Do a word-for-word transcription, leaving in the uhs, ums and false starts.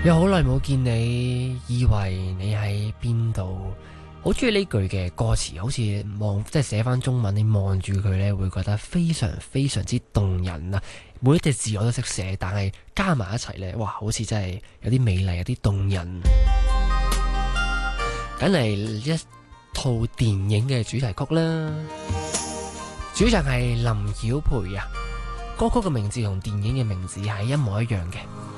有好耐冇見你，以為你喺邊度？好中意呢句嘅歌詞，好似望即係寫翻中文，你望住佢呢，會覺得非常非常之動人啊！每一隻字我都識寫，但係加埋一齊呢，哇，好似真係有啲美麗，有啲動人。梗係一套電影嘅主題曲啦，主唱係林曉培啊，歌曲嘅名字同電影嘅名字係一模一樣嘅。